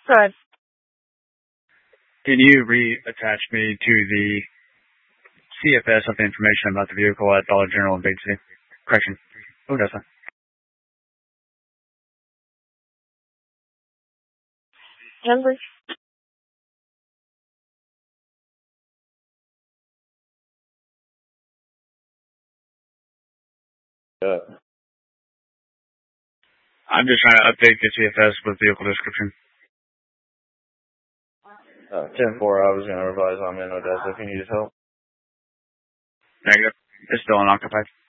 Good. Can you reattach me to the CFS of the information about the vehicle at Dollar General in Bay City? Correction. Odessa. Number. I'm just trying to update the CFS with vehicle description. 10-4, I was going to revise. I'm in Odessa if you need help. Negative. It's still unoccupied.